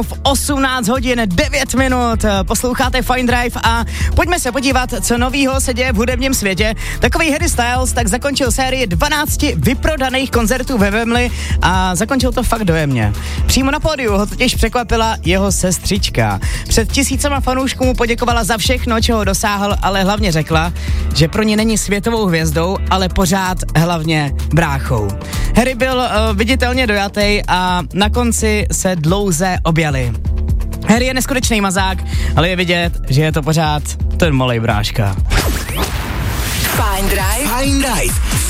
v 18 hodin 9 minut. Posloucháte Fine Drive a pojďme se podívat, co novýho se děje v hudebním světě. Takový Harry Styles tak zakončil sérii 12 vyprodaných koncertů ve Wembley a zakončil to fakt dojemně. Přímo na pódiu ho totiž překvapila jeho sestřička. Před tisícema fanoušků mu poděkovala za všechno, čeho dosáhl, ale hlavně řekla, že pro ní není světovou hvězdou, ale pořád hlavně bráchou. Harry byl viditelně dojatý a na konci se dlouze objali. Harry je neskutečný mazák, ale je vidět, že je to pořád ten malej bráška. Fine Drive.